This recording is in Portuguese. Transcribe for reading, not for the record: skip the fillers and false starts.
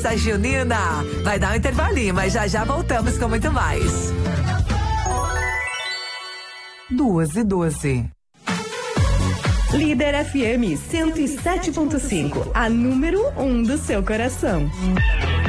festa junina. Vai dar um intervalinho, mas já voltamos com muito mais. 2:12. Líder FM 107.5, a número 1 do seu coração.